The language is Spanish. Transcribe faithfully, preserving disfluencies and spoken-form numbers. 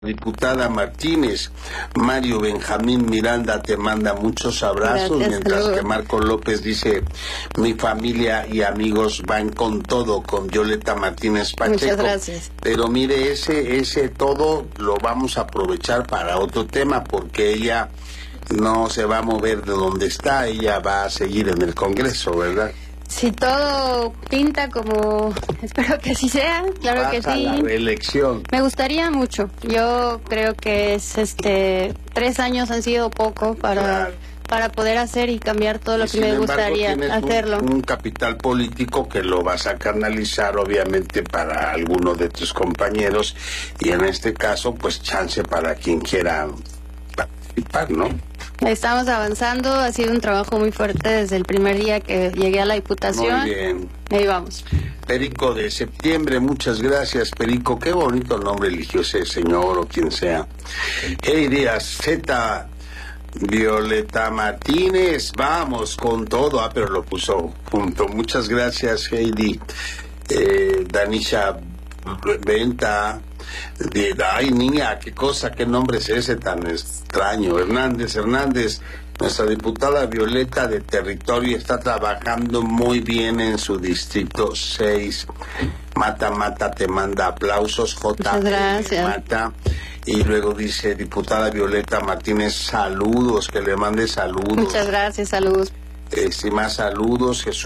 Diputada Martínez. Mario Benjamín Miranda te manda muchos abrazos. Gracias, mientras saludos. Que Marco López dice: mi familia y amigos van con todo, con Violeta Martínez Pacheco. Muchas gracias. Pero mire, ese, ese todo lo vamos a aprovechar para otro tema, porque ella no se va a mover de donde está, ella va a seguir en el Congreso, ¿verdad? Si todo pinta como espero que así sea, claro Baja que sí. La reelección. Me gustaría mucho. Yo creo que es este tres años han sido poco para claro. para poder hacer y cambiar todo lo y que me embargo, gustaría hacerlo. Un, un capital político que lo vas a canalizar obviamente para alguno de tus compañeros y en este caso pues chance para quien quiera participar, ¿no? Estamos avanzando, ha sido un trabajo muy fuerte desde el primer día que llegué a la Diputación. Muy bien. Ahí vamos. Perico de Septiembre, muchas gracias, Perico. Qué bonito nombre eligió ese señor o quien sea. Heidi Z, Violeta Martínez, vamos con todo. Ah, pero lo puso junto. Muchas gracias, Heidi. Eh, Danisha Venta. De, ay, niña, qué cosa, qué nombre es ese tan extraño. Hernández, Hernández, nuestra diputada Violeta de Territorio está trabajando muy bien en su distrito seis. Mata, Mata te manda aplausos, J. Gracias. Mata. Y luego dice, diputada Violeta Martínez, saludos, que le mande saludos. Muchas gracias, saludos. Eh, sí, más saludos, Jesús.